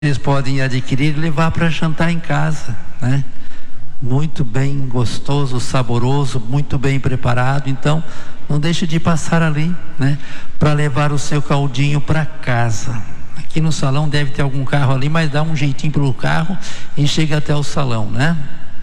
Vocês podem adquirir e levar para jantar em casa, né? Muito bem gostoso, saboroso, muito bem preparado. Então não deixe de passar ali, né, para levar o seu caldinho para casa. Aqui no salão deve ter algum carro ali, mas dá um jeitinho pelo carro e chega até o salão, né?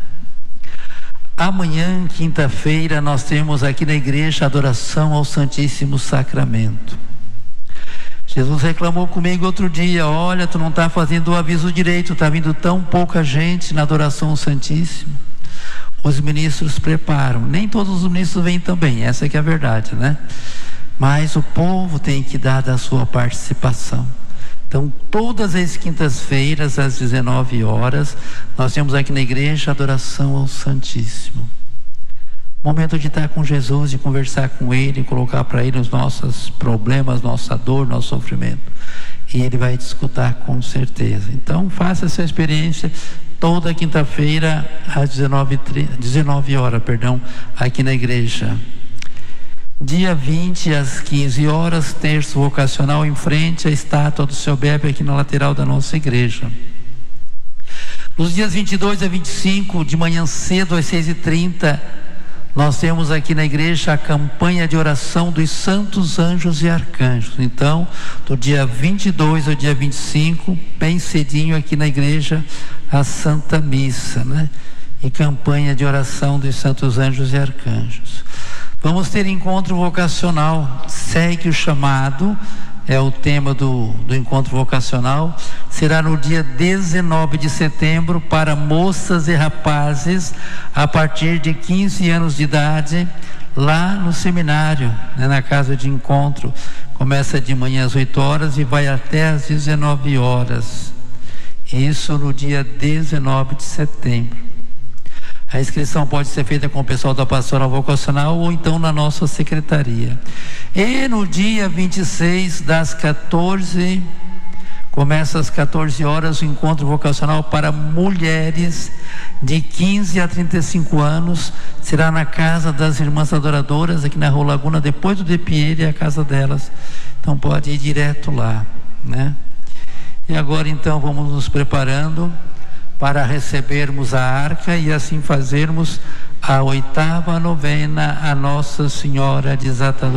Amanhã, quinta-feira, nós temos aqui na igreja a adoração ao Santíssimo Sacramento. Jesus reclamou comigo outro dia: olha, tu não está fazendo o aviso direito, está vindo tão pouca gente na adoração ao Santíssimo. Os ministros preparam, nem todos os ministros vêm também, essa é que é a verdade, né? Mas o povo tem que dar da sua participação. Então, todas as quintas-feiras, às 19 horas, nós temos aqui na igreja a adoração ao Santíssimo. Momento de estar com Jesus, de conversar com Ele, colocar para Ele os nossos problemas, nossa dor, nosso sofrimento. E Ele vai te escutar com certeza. Então, faça essa experiência toda quinta-feira, às 19 horas, aqui na igreja. Dia 20, às 15 horas, terço vocacional em frente à estátua do Seu Bebe, aqui na lateral da nossa igreja. Nos dias 22 a 25, de manhã cedo, às 6h30, nós temos aqui na igreja a campanha de oração dos santos anjos e arcanjos. Então, do dia 22 ao dia 25, bem cedinho aqui na igreja, a Santa Missa, né? E campanha de oração dos santos anjos e arcanjos. Vamos ter encontro vocacional, segue o chamado, é o tema do encontro vocacional. Será no dia 19 de setembro para moças e rapazes a partir de 15 anos de idade, lá no seminário, né, na casa de encontro. Começa de manhã às 8 horas e vai até às 19 horas. Isso no dia 19 de setembro. A inscrição pode ser feita com o pessoal da Pastoral Vocacional ou então na nossa secretaria. E no dia 26, começa às 14 horas, o encontro vocacional para mulheres de 15 a 35 anos. Será na casa das Irmãs Adoradoras, aqui na Rua Laguna, depois do De Pinheiro, é a casa delas. Então pode ir direto lá, né? E agora então vamos nos preparando para recebermos a arca e assim fazermos a 8ª novena a Nossa Senhora Desatadora.